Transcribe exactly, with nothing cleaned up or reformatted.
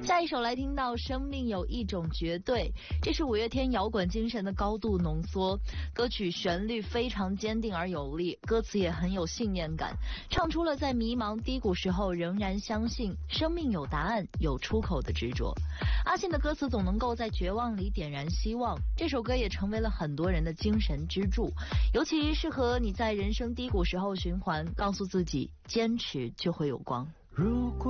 下一首来听到生命有一种绝对，这是五月天摇滚精神的高度浓缩。歌曲旋律非常坚定而有力，歌词也很有信念感，唱出了在迷茫低谷时候仍然相信生命有答案有出口的执着。阿信的歌词总能够在绝望里点燃希望，这首歌也成为了很多人的精神支柱，尤其适合你在人生低谷时候循环，告诉自己坚持就会有光。 如果